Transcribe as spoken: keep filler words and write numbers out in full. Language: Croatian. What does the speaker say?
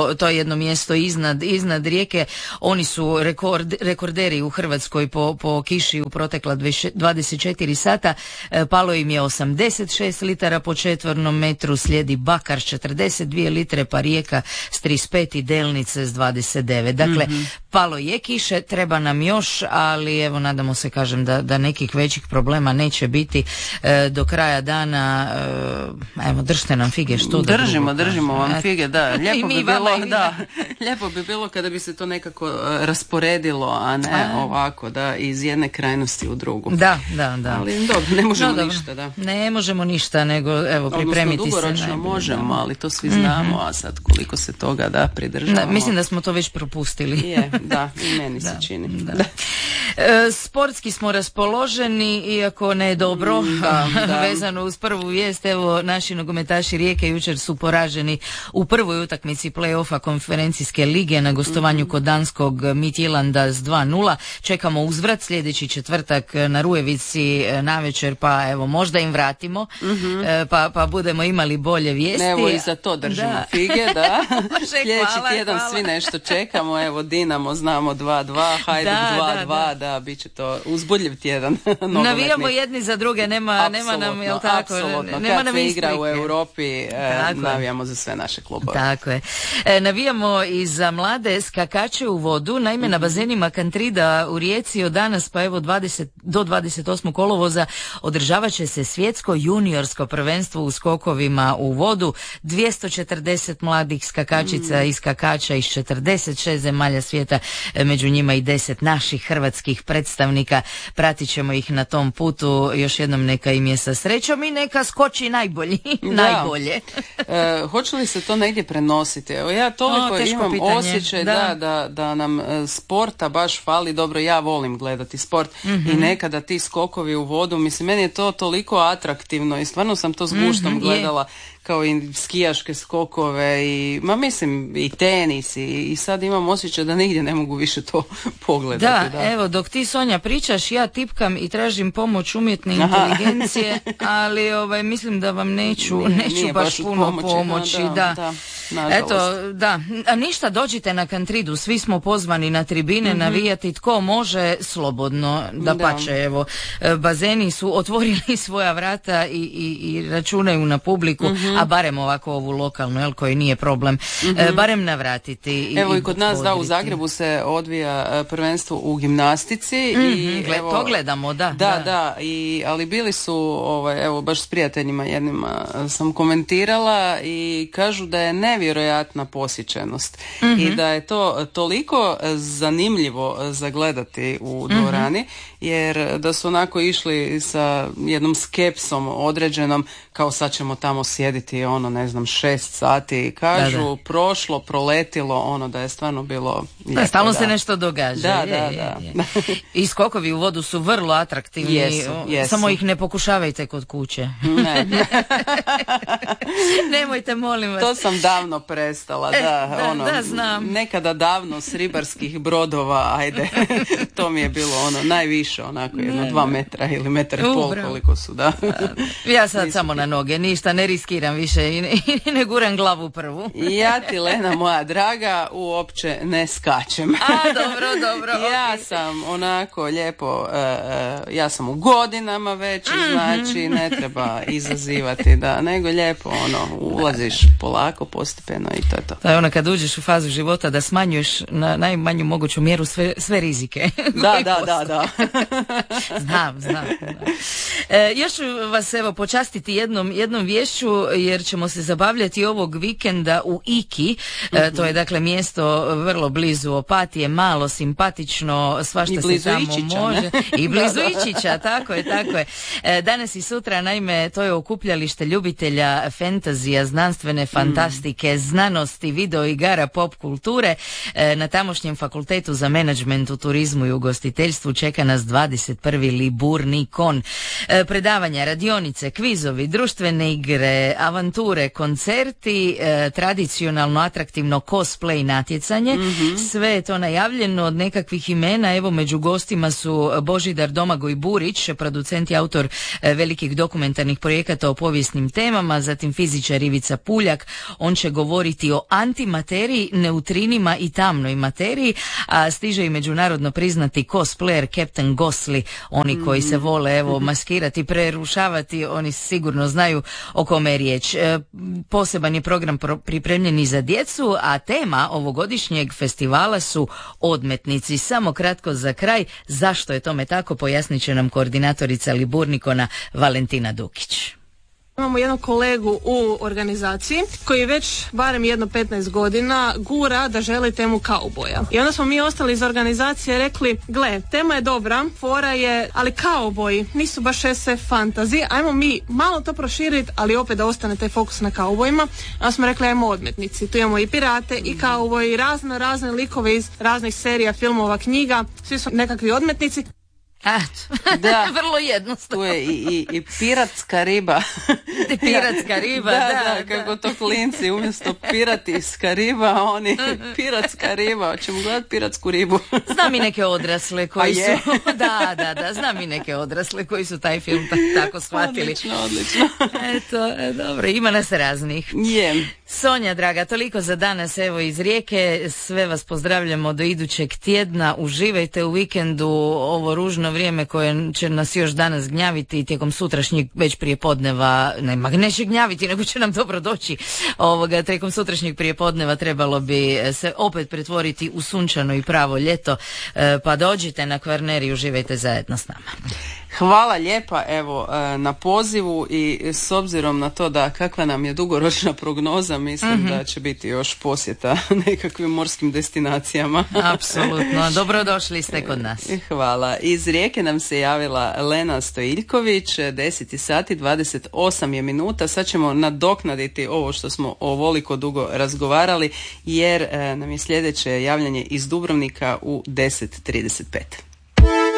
to, to je jedno mjesto iznad, iznad rijeke. Oni su rekord, rekorderi u Hrvatskoj po, po kiši u protekla dvadeset četiri sata. E, palo im je osamdeset šest litara po četvornom metru, slijedi Bakar s četrdeset dvije litre, pa Rijeka s trideset pet i Delnice s dvadeset devet. Dakle, mm-hmm. palo je kiše, treba nam još, ali evo nadamo se, kažem, da, da nekih većih problema neće biti e, do kraja dana. E, evo, držite nam fige, što da držimo, drugo, držimo vam fige, da. Lijepo bi bilo, vama, da. Lijepo bi bilo kada bi se to nekako uh, rasporedilo, a ne a. ovako, da, iz jedne krajnosti u drugu. Da, da, da. Ali dobro, ne možemo no, ništa, da. Ne možemo ništa, nego evo, pripremiti Odnosno, se. dugoročno možemo, ali to svi znamo, mm-hmm. a sad koliko se toga da pridržavamo. Da, mislim da smo to već propustili. Je, da, i meni se da, čini. Da. Da. E, sportski smo raspoloženi, iako ne dobro, da, da. vezano uz prvu vijest. Evo, naši nogometaši Rijeke jučer su poraženi u prvoj utakmici play-offa konferencijske lige na gostovanju mm-hmm. kod danskog Midtjylanda s dva nula. Čekamo uzvrat sljedeći četvrtak na Rujevici navečer, pa evo, možda im vratimo, mm-hmm. e, pa, pa budemo imali bolje vijesti. Evo, i za to držimo da. fige, da. Sljedeći hvala, tjedan hvala. svi nešto čekamo, evo, Dinamo, znamo dva dva, Hajduk dva dva, da, da. da, bit će to uzbudljiv tjedan. Navijamo jedni za druge, nema, nema nam, jel tako? Apsolutno, nema kad nam se isprike. igra u Europi, e, navijamo za sve naše klubove. Tako je. E, navijamo i za mlade skakače u vodu, naime mm-hmm. na bazenima Kantrida u Rijeci od danas pa evo dvadeset do dvadeset osmog kolovoza održavat će se svjetsko juniorsko prvenstvo u skokovima u vodu. dvjesto četrdeset mladih skakačica mm. i skakača iz četrdeset šest zemalja svijeta, među njima i deset naših hrvatskih predstavnika. Pratit ćemo ih na tom putu, još jednom neka im je sa srećom i neka skoči najbolji, najbolje. e, hoće li se to negdje prenositi? Evo, ja toliko o, imam pitanje. osjećaj da. Da, da, da nam sporta baš fali. Dobro, ja volim gledati sport mm-hmm. i nekada ti skokovi u vodu, mislim, meni je to toliko atraktivno i stvarno sam to s guštom mm-hmm, gledala. Je. Kao i skijaške skokove i, ma mislim, i tenis i, i sad imam osjećaj da nigdje ne mogu više to pogledati. Da, da. evo, dok ti, Sonja, pričaš, ja tipkam i tražim pomoć umjetne inteligencije, ali ovaj, mislim da vam neću, nije, neću nije baš, baš puno pomoći, pomoći. da, da. da. Eto, da, a ništa, dođite na Kantridu, svi smo pozvani na tribine mm-hmm. navijati, tko može slobodno, da pače, evo, bazeni su otvorili svoja vrata i, i, i računaju na publiku, mm-hmm. a barem ovako ovu lokalnu, jel, koji nije problem, mm-hmm. e, barem navratiti. I, evo i kod nas, podriti. Da, u Zagrebu se odvija prvenstvo u gimnastici. Mm-hmm. I Gled, evo, to gledamo, da. Da, da, da i, ali bili su, ovaj, evo, baš s prijateljima jednima sam komentirala i kažu da je nevjerojatna posjećenost mm-hmm. i da je to toliko zanimljivo zagledati u dvorani, mm-hmm. jer da su onako išli sa jednom skepsom određenom, kao sad ćemo tamo sjediti ono, ne znam, šest sati, kažu da, da. prošlo, proletilo, ono da je stvarno bilo lijepo. Da, stalno da. se nešto događa. Da, je, da, je, da. Je. I skokovi u vodu su vrlo atraktivni. Jesu, jesu. Samo ih ne pokušavajte kod kuće. Ne. Nemojte, molim vas. To sam davno prestala, da, e, da, ono, da, znam. Nekada davno s ribarskih brodova, ajde, to mi je bilo ono, najviše, onako, jedno ne, dva metra ili metar i pol, koliko su, da. Ja sad Nisam. samo na noge, ništa, ne riskiram više i ne, i ne guram glavu prvu. Ja ti, Lena, moja draga, uopće ne skačem. A, dobro, dobro. Ja okay. sam onako lijepo, uh, uh, ja sam u godinama već, mm-hmm. znači ne treba izazivati, da, nego lijepo, ono, ulaziš polako, postepeno i to je to. To je ono kad uđeš u fazu života da smanjuješ na najmanju moguću mjeru sve, sve rizike. Da, da, da, da. znam, znam. Da. E, još ću vas evo počastiti jednom, jednom vješću jer ćemo se zabavljati ovog vikenda u Iki. E, mm-hmm. To je dakle mjesto vrlo blizu Opatije, malo, simpatično, svašta se tamo Ičića, može. Ne? I blizu Ičića, tako je, tako je. E, danas i sutra, naime, to je okupljalište ljubitelja fantazija, znanstvene fantastike, mm. znanosti, video igara, pop kulture. E, na tamošnjem fakultetu za menadžment u turizmu i ugostiteljstvu čeka nas dvadeset prvi Liburnikon. E, predavanja, radionice, kvizovi, društvene igre, avanture, koncerti, e, tradicionalno atraktivno cosplay natjecanje. Mm-hmm. Sve je to najavljeno od nekakvih imena. Evo, među gostima su Božidar Domagoj Burić, producent i autor e, velikih dokumentarnih projekata o povijesnim temama, zatim fizičar Ivica Puljak. On će će govoriti o antimateriji, neutrinima i tamnoj materiji, a stiže i međunarodno priznati cosplayer Captain Gosli, oni koji se vole evo maskirati, prerušavati, oni sigurno znaju o kome je riječ. E, poseban je program pro- pripremljen i za djecu, a tema ovogodišnjeg festivala su odmetnici. Samo kratko za kraj, zašto je tome tako, pojasnit će nam koordinatorica Liburnikona Valentina Dukić. Imamo jednog kolegu u organizaciji koji već barem jedno petnaest godina gura da želi temu kauboja. I onda smo mi ostali iz organizacije rekli, gle, tema je dobra, fora je, ali kauboji nisu baš es ef fantasy, ajmo mi malo to proširiti, ali opet da ostane taj fokus na kaubojima. Onda smo rekli, ajmo odmetnici. Tu imamo i pirate, i kauboji, i razne, razne likove iz raznih serija, filmova, knjiga, svi su nekakvi odmetnici. A, da, vrlo jednostavno. Tu je i, i, i piratska riba. Piratska riba, da, da. Da, kako to klinci umjesto piratijska riba, oni piratska riba. Hoćemo gledati piratsku ribu. Znam i neke odrasle koji su... Da, da, da, znam i neke odrasle koji su taj film t- tako shvatili. Odlično, odlično. Eto, dobro, ima nas raznih. Je. Sonja, draga, toliko za danas, evo iz Rijeke. Sve vas pozdravljamo do idućeg tjedna. Uživajte u vikendu, ovo ružno vrijeme koje će nas još danas gnjaviti tijekom sutrašnjeg već prijepodneva, ne, neće gnjaviti, nego će nam dobro doći. Ovoga, tijekom sutrašnjeg prijepodneva trebalo bi se opet pretvoriti u sunčano i pravo ljeto, e, pa dođite na Kvarner i uživajte zajedno s nama. Hvala lijepa evo na pozivu i s obzirom na to da kakva nam je dugoročna prognoza, mislim mm-hmm. da će biti još posjeta nekakvim morskim destinacijama. Apsolutno, dobrodošli ste kod nas. Hvala. Iz Rijeke nam se javila Lena Stojiljković, deset sati dvadeset osam je minuta, sad ćemo nadoknaditi ovo što smo ovoliko dugo razgovarali jer nam je sljedeće javljanje iz Dubrovnika u deset trideset pet.